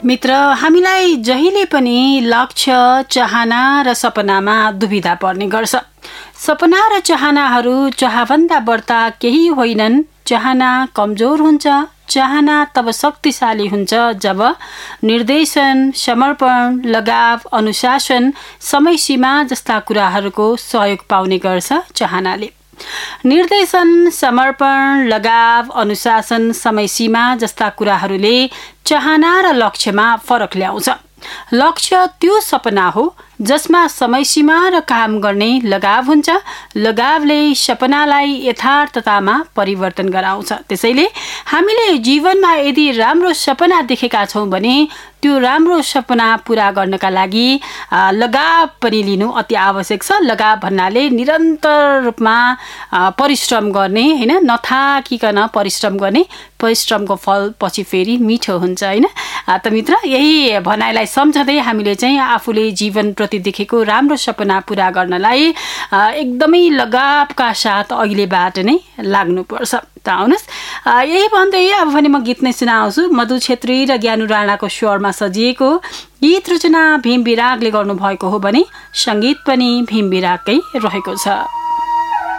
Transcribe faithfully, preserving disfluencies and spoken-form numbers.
मित्र, हामीलाई जहिले पनि लक्ष्य, चाहना र सपनामा दुविधा पर्ने गर्छ। सपना र चाहनाहरू चाहभन्दा बढ्ता केही होइनन्। चाहना कमजोर हुन्छ। चाहना तब शक्तिशाली हुन्छ जब निर्देशन, समर्पण, लगाव, अनुशासन, समय सीमा जस्ता कुराहरूको सहयोग पाउने गर्छ। चाहनाले निर्देशन, समर्पण, लगाव, अनुशासन, समय सीमा जस्ता कुराहरूले चाहना र लक्ष्यमा फरक ल्याउँछ। लक्ष्य त्यो सपना हो जसमा समय सीमा र काम गर्ने लगाव हुन्छ। लगावले सपनालाई यथार्थतामा परिवर्तन गराउँछ। त्यसैले हामीले जीवनमा यदि राम्रो सपना देखेका छौं भने त्यो राम्रो सपना पूरा गर्नका लागि लगाव पनि लिनु अति आवश्यक छ। लगाव भन्नाले निरन्तर रूपमा परिश्रम गर्ने, हैन, नथाकिकन परिश्रम गर्ने। परिश्रमको फल पछि फेरि मिठो हुन्छ, हैन। त मित्र, यही भनाइलाई सम्झँदै हामीले चाहिँ आफूले जीवन प्रति देखेको राम्रो सपना पूरा गर्नलाई एकदमै लगावका साथ अहिलेबाट नै लाग्नुपर्छ। त आउनुहोस्, यही भन्दै अब भने म गीत नै सुनाउँछु। मधु छेत्री र ज्ञानु राणाको स्वरमा सजिएको गीत रचना भीम विरागले गर्नुभएको हो भने संगीत पनि भीम विरागकै रहेको छ।